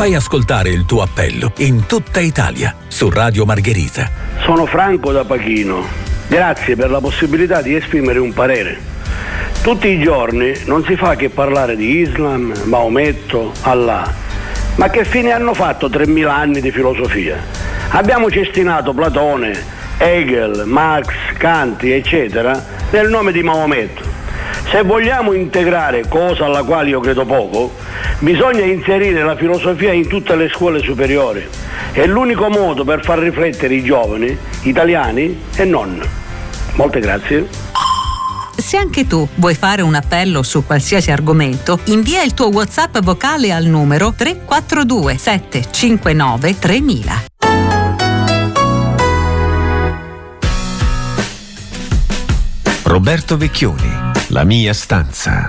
Fai ascoltare il tuo appello in tutta Italia su Radio Margherita. Sono Franco da Pachino. Grazie per la possibilità di esprimere un parere. Tutti i giorni non si fa che parlare di Islam, Maometto, Allah. Ma che fine hanno fatto 3000 anni di filosofia? Abbiamo cestinato Platone, Hegel, Marx, Kanti, eccetera, nel nome di Maometto. Se vogliamo integrare, cosa alla quale io credo poco, bisogna inserire la filosofia in tutte le scuole superiori. È l'unico modo per far riflettere i giovani, italiani e non. Molte grazie. Se anche tu vuoi fare un appello su qualsiasi argomento, invia il tuo WhatsApp vocale al numero 342 759 3000. Roberto Vecchioni, La mia stanza.